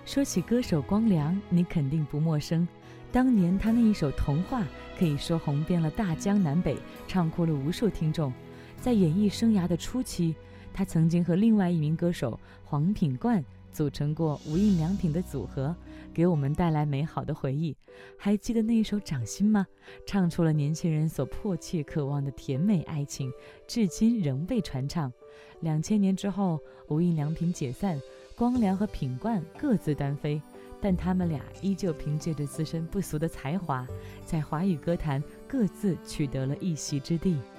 说起歌手光良，你肯定不陌生。当年他那一首《童话》可以说红遍了大江南北，唱哭了无数听众。在演艺生涯的初期，他曾经和另外一名歌手黄品冠组成过无印良品的组合，给我们带来美好的回忆。还记得那一首《掌心》吗？唱出了年轻人所迫切渴望的甜美爱情，至今仍被传唱。2000年之后，无印良品解散，光良和品冠各自单飞，但他们俩依旧凭借着自身不俗的才华，在华语歌坛各自取得了一席之地。